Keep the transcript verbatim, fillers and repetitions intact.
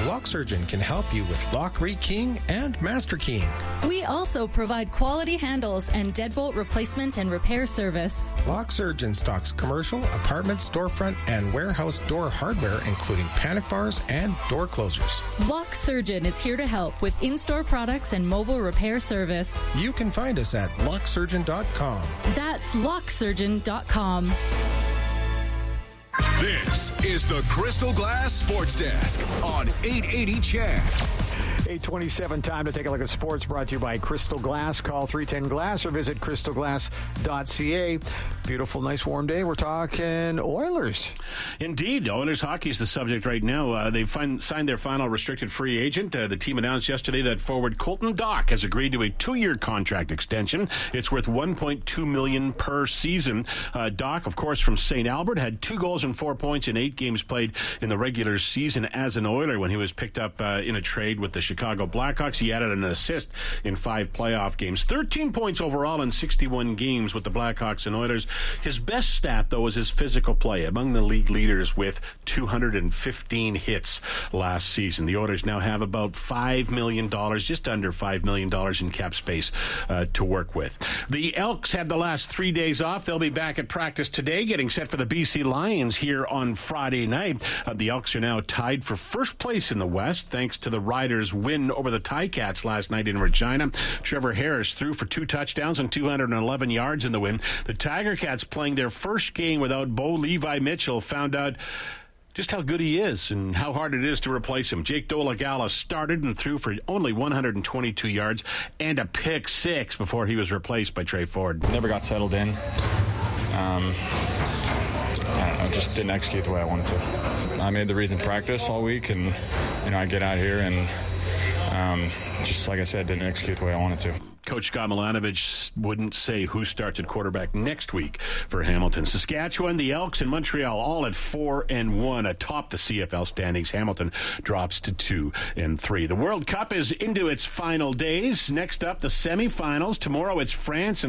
Lock Surgeon can help you with lock rekeying and master keying. We also provide quality handles and deadbolt replacement and repair service. Lock Surgeon stocks commercial, apartment, storefront, and warehouse door hardware, including panic bars and door closers. Lock Surgeon is here to help with in-store products and mobile repair service. You can find us at lock surgeon dot com. That's lock surgeon dot com. This is the Crystal Glass Sports Desk on eight eighty C H E D. eight twenty-seven, time to take a look at sports, brought to you by Crystal Glass. Call three one zero glass or visit crystal glass dot c a. Beautiful, nice, warm day. We're talking Oilers. Indeed. Oilers hockey is the subject right now. Uh, they've fin- signed their final restricted free agent. Uh, the team announced yesterday that forward Colton Dach has agreed to a two-year contract extension. It's worth one point two million dollars per season. Uh, Dach, of course, from Saint Albert, had two goals and four points in eight games played in the regular season as an Oiler when he was picked up uh, in a trade with the Chicago Blackhawks. He added an assist in five playoff games. thirteen points overall in sixty-one games with the Blackhawks and Oilers. His best stat, though, is his physical play, among the league leaders with two hundred fifteen hits last season. The Oilers now have about five million dollars, just under five million dollars in cap space uh, to work with. The Elks had the last three days off. They'll be back at practice today, getting set for the B C Lions here on Friday night. Uh, the Elks are now tied for first place in the West, thanks to the Riders' win over the Ticats last night in Regina. Trevor Harris threw for two touchdowns and two hundred eleven yards in the win. The Tiger Cats, playing their first game without Bo Levi Mitchell, found out just how good he is and how hard it is to replace him. Jake Dolegala started and threw for only one hundred twenty-two yards and a pick six before he was replaced by Trey Ford. Never got settled in. Um, I don't know, just didn't execute the way I wanted to. I made the reason practice all week, and you know I get out here and um, just like I said, didn't execute the way I wanted to. Coach Scott Milanovich wouldn't say who starts at quarterback next week for Hamilton. Saskatchewan, the Elks, and Montreal all at four and one atop the C F L standings. Hamilton drops to two and three. The World Cup is into its final days. Next up, the semifinals. Tomorrow, it's France and